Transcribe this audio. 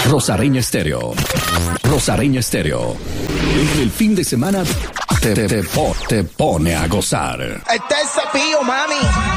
Rosareña Estéreo. Rosareña Estéreo. En el fin de semana te pone a gozar. Este es Cepillo, mami.